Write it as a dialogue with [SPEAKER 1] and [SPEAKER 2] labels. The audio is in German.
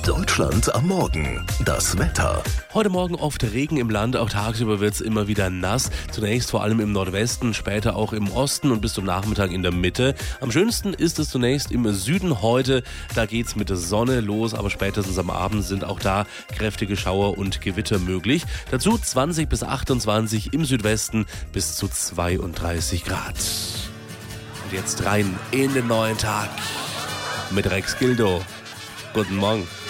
[SPEAKER 1] Deutschland am Morgen. Das Wetter.
[SPEAKER 2] Heute Morgen oft Regen im Land, auch tagsüber wird es immer wieder nass. Zunächst vor allem im Nordwesten, später auch im Osten und bis zum Nachmittag in der Mitte. Am schönsten ist es zunächst im Süden heute. Da geht's mit der Sonne los, aber spätestens am Abend sind auch da kräftige Schauer und Gewitter möglich. Dazu 20 bis 28 im Südwesten bis zu 32 Grad. Und jetzt rein in den neuen Tag mit Rex Gildo. Guten Morgen.